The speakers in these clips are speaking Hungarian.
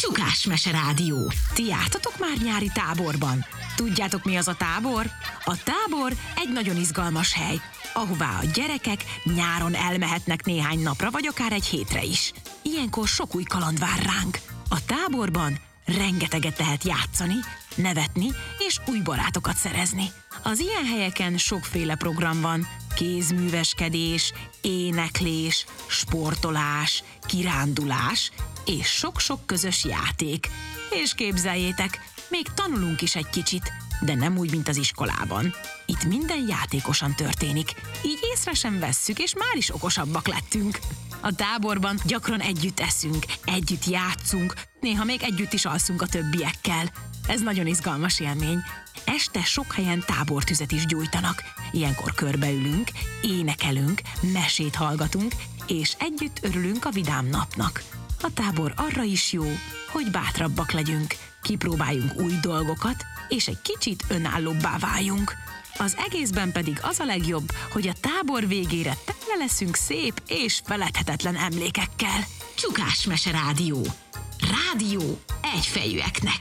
Csukás-mese rádió. Ti jártatok már nyári táborban? Tudjátok, mi az a tábor? A tábor egy nagyon izgalmas hely, ahová a gyerekek nyáron elmehetnek néhány napra, vagy akár egy hétre is. Ilyenkor sok új kaland vár ránk. A táborban rengeteget lehet játszani, nevetni és új barátokat szerezni. Az ilyen helyeken sokféle program van: kézműveskedés, éneklés, sportolás, kirándulás és sok-sok közös játék. És képzeljétek, még tanulunk is egy kicsit, de nem úgy, mint az iskolában. Itt minden játékosan történik, így észre sem vesszük, és már is okosabbak lettünk. A táborban gyakran együtt eszünk, együtt játszunk, néha még együtt is alszunk a többiekkel. Ez nagyon izgalmas élmény. Este sok helyen tábortüzet is gyújtanak. Ilyenkor körbeülünk, énekelünk, mesét hallgatunk, és együtt örülünk a vidám napnak. A tábor arra is jó, hogy bátrabbak legyünk, kipróbáljunk új dolgokat, és egy kicsit önállóbbá váljunk. Az egészben pedig az a legjobb, hogy a tábor végére tele leszünk szép és feledhetetlen emlékekkel. Csukás-mese rádió. Rádió egyfejűeknek.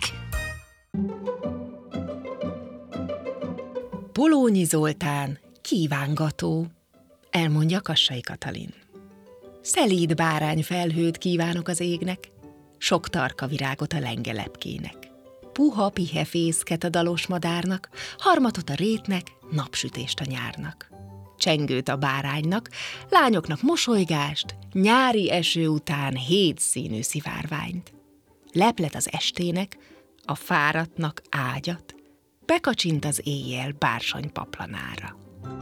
Polónyi Zoltán, kívángató, elmondja Kassai Katalin. Szelíd bárányfelhőt kívánok az égnek, sok tarka virágot a lengelepkének. Puha pihe fészket a dalos madárnak, harmatot a rétnek, napsütést a nyárnak. Csengőt a báránynak, lányoknak mosolygást, nyári eső után 7 színű szivárványt. Leplet az estének, a fáradtnak ágyat, bekacsint az éjjel bársony paplanára.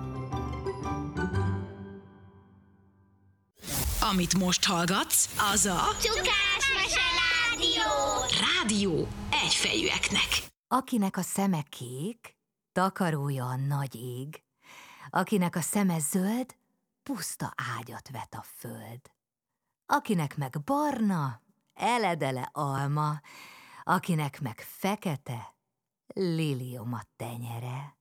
Amit most hallgatsz, az a Csukás-mese rádió! Rádió egyfejűeknek. Akinek a szeme kék, takarója a nagy ég, akinek a szeme zöld, puszta ágyat vet a föld. Akinek meg barna, eledele alma, akinek meg fekete, liliom a tenyere.